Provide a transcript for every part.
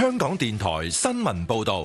香港電台新聞報道。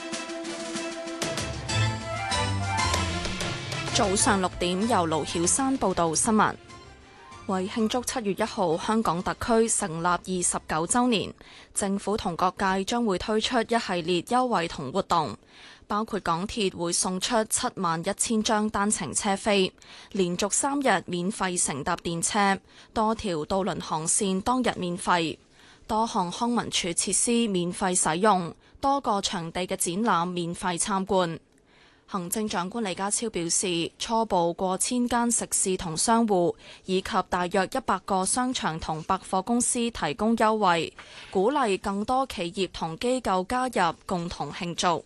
早上6點，由盧曉珊報道新聞。為慶祝7月1號香港特區成立29週年，政府同各界將會推出一系列優惠同活動，包括港鐵會送出71000張單程車飛，連續3日免費乘搭電車，多條渡輪航線當日免費，多項康文署設施免費使用，多個場地嘅展覽免費參觀。行政長官李家超表示，初步過千間食肆同商戶，以及大約100個商場同百貨公司提供優惠，鼓勵更多企業同機構加入，共同慶祝。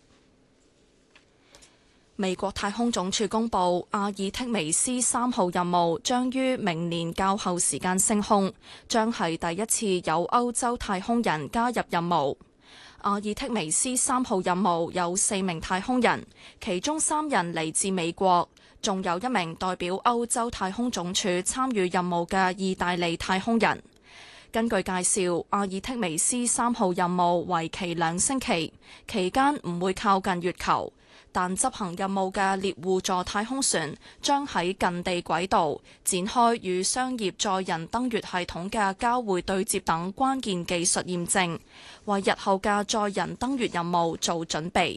美國太空總署公布，阿爾剔微斯3號任務將於明年較後時間升空，將係第一次有歐洲太空人加入任務。阿爾剔微斯3號任務有4名太空人，其中3人嚟自美國，仲有1名代表歐洲太空總署參與任務嘅意大利太空人。根據介紹，阿爾剔微斯3號任務為期2星期，期間唔會靠近月球，但執行任務嘅獵戶座太空船將喺近地軌道展開與商業載人登月系統嘅交會對接等關鍵技術驗證，為日後嘅載人登月任務做準備。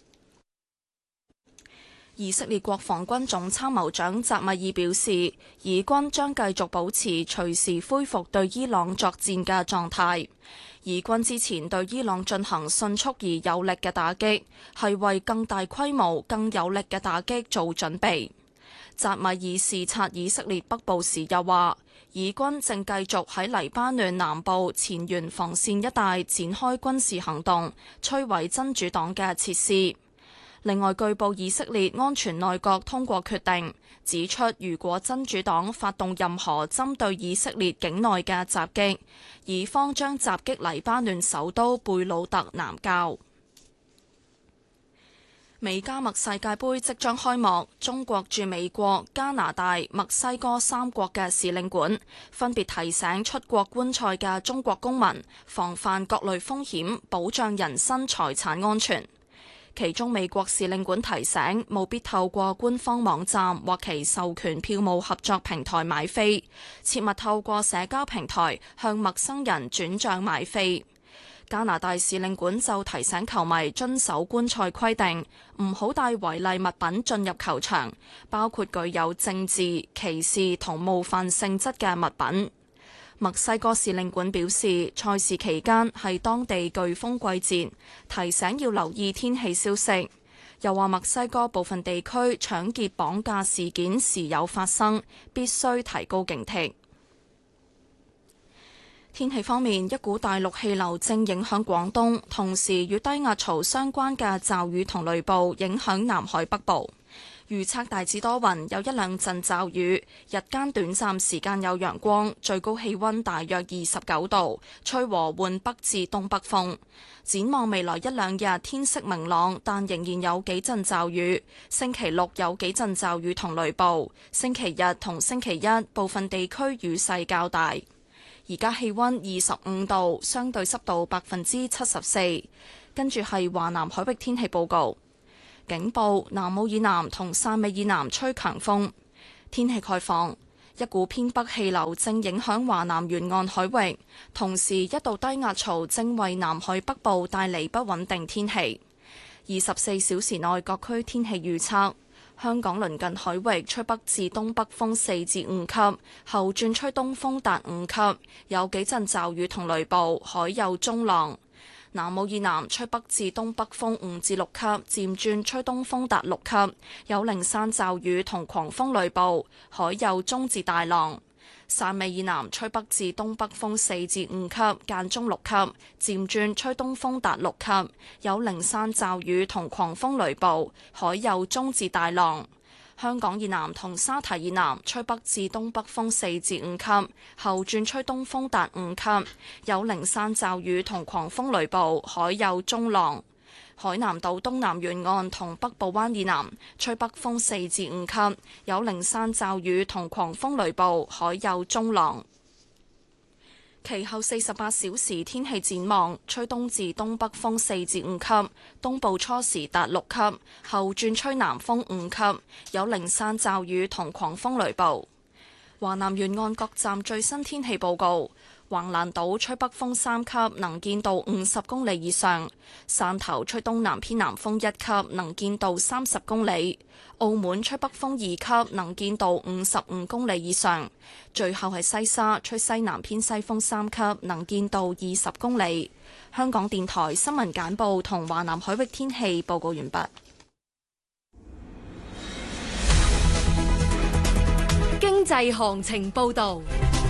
以色列國防軍總參謀長扎米爾表示，以軍將繼續保持隨時恢復對伊朗作戰嘅狀態。以軍之前對伊朗進行迅速而有力嘅打擊，係為更大規模、更有力嘅打擊做準備。扎米爾視察以色列北部時又話，以軍正繼續喺黎巴嫩南部前沿防線一帶展開軍事行動，摧毀真主黨嘅設施。另外，據報以色列安全內閣通過決定，指出如果真主黨發動任何針對以色列境內嘅襲擊，以方將襲擊黎巴嫩首都貝魯特南郊。美加墨世界盃即將開幕，中國駐美國、加拿大、墨西哥3國嘅使領館分別提醒出國觀賽嘅中國公民防範各類風險，保障人身財產安全。其中美國使領館提醒，務必透過官方網站或其授權票務合作平台買飛，切勿透過社交平台向陌生人轉賬買飛。加拿大使領館就提醒球迷遵守觀賽規定，唔好帶違例物品進入球場，包括具有政治、歧視同冒犯性質嘅物品。墨西哥使領館表示，賽事期間係當地颶風季節，提醒要留意天氣消息。又話墨西哥部分地區搶劫綁架事件時有發生，必須提高警惕。天氣方面，一股大陸氣流正影響廣東，同時與低壓槽相關嘅驟雨同雷暴影響南海北部。預測大致多雲，有1-2陣驟雨，日間短暫時間有陽光，最高氣溫大約29度，吹和緩北至東北風。展望未來1-2日天色明朗，但仍然有幾陣驟雨。星期6有幾陣驟雨同雷暴，星期日同星期一部分地區雨勢較大。而家氣溫25度，相對濕度74%。跟住係華南海域天氣報告。警報：南澳以南同汕尾以南吹強風。天氣概況：一股偏北氣流正影響華南沿岸海域，同時一道低壓槽正為南海北部帶嚟不穩定天氣。24小時內各區天氣預測：香港鄰近海域吹北至東北風4至5級，後轉吹東風達5級，有幾陣驟雨同雷暴，海有中浪。南澳以南吹北至東北風5至6級，漸轉吹東風達6級，有零散驟雨同狂風雷暴，海有中至大浪。汕尾以南吹北至東北風4至5級，間中6級，漸轉吹東風達6級，有零散驟雨同狂風雷暴，海有中至大浪。香港以南同沙堤以南吹北至東北風4至5級，後轉吹東風達5級，有零散驟雨同狂風雷暴，海有中浪。海南島東南沿岸同北部灣以南吹北風4至5級，有零散驟雨同狂風雷暴，海有中浪。 其後48小時天氣展望，吹東至東北風4至5級，東部初時達6級，後轉吹南風5級，有零散驟雨同狂風雷暴。華南沿岸各站最新天氣報告：橫瀾島吹北風3級，能見度50公里以上；汕頭吹東南偏南風1級，能見度30公里；澳門吹北風2級，能見度55公里以上。最後係西沙吹西南偏西風3級，能見度20公里。香港電台新聞簡報同華南海域天氣報告完畢。 經濟行情報導。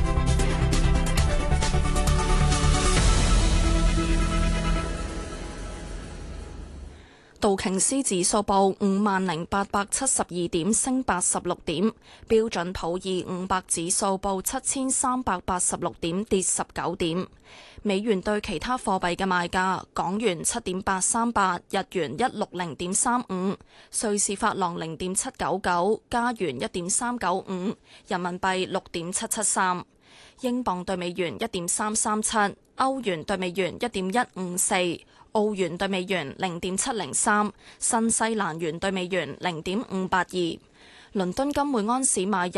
道瓊斯指數報50,872點，升86點；標準普爾500指數報7386點，跌19點。美元對其他貨幣嘅賣價：港元7.838，日元160.35，瑞士法郎0.799，加元1.395，人民幣6.773，英鎊對美元1.337，歐元對美元1.154。澳元對美元0.703，新西蘭元對美元0.582。倫敦金每安士買入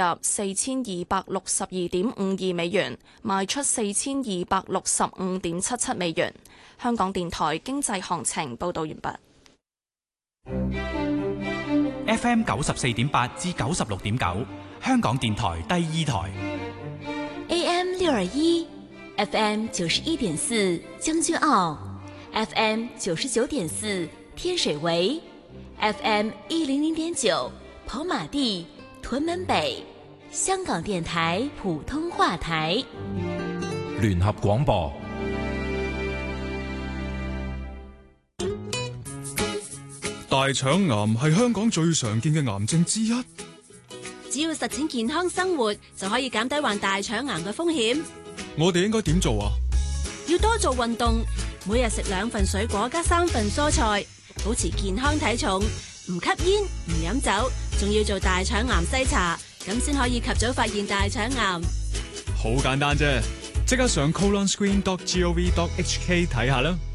4262.52美元，賣出4265.77美元。香港電台經濟行情報道完畢。 FM 94.8至96.9，香港電台第二台。 AM 621 ，FM 91.4，將軍澳。FM 99.4天水圍 ，FM 100.9跑馬地、屯門北，香港電台普通話台。 聯合廣播。 大腸癌係香港最常見嘅癌症之一。 只要實踐健康生活，就可以減低患大腸癌嘅風險。 我哋應該點做啊？ 要多做運動，每日食2份水果加3份蔬菜，保持健康體重，唔吸煙唔飲酒，仲要做大腸癌篩查，咁先可以及早發現大腸癌。 好簡單啫，即刻上colonscreen.gov.hk 睇下啦。